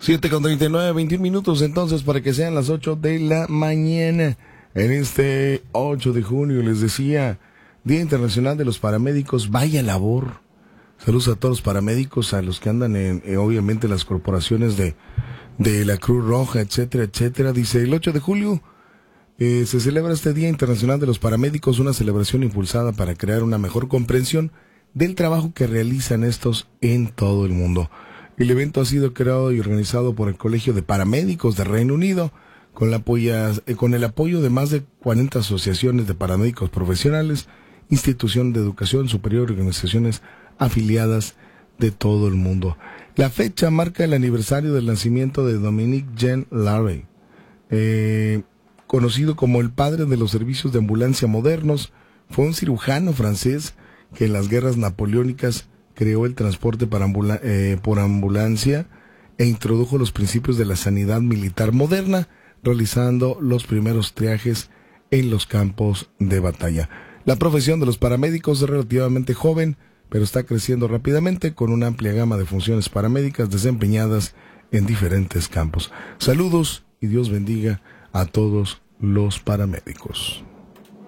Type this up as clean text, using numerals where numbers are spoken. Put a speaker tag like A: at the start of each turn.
A: 7:39, 21 minutos entonces para que sean las 8 de la mañana. En este 8 de junio les decía, Día Internacional de los Paramédicos, vaya labor. Saludos a todos los paramédicos, a los que andan en, obviamente, las corporaciones de la Cruz Roja, etcétera, etcétera. Dice, el 8 de julio se celebra este Día Internacional de los Paramédicos, una celebración impulsada para crear una mejor comprensión del trabajo que realizan estos en todo el mundo. El evento ha sido creado y organizado por el Colegio de Paramédicos de Reino Unido, con el apoyo de más de 40 asociaciones de paramédicos profesionales, instituciones de educación superior y organizaciones afiliadas de todo el mundo. La fecha marca el aniversario del nacimiento de Dominique Jean Larrey, conocido como el padre de los servicios de ambulancia modernos. Fue un cirujano francés que en las guerras napoleónicas creó el transporte por ambulancia e introdujo los principios de la sanidad militar moderna, realizando los primeros triajes en los campos de batalla. La profesión de los paramédicos es relativamente joven, pero está creciendo rápidamente con una amplia gama de funciones paramédicas desempeñadas en diferentes campos. Saludos y Dios bendiga a todos los paramédicos.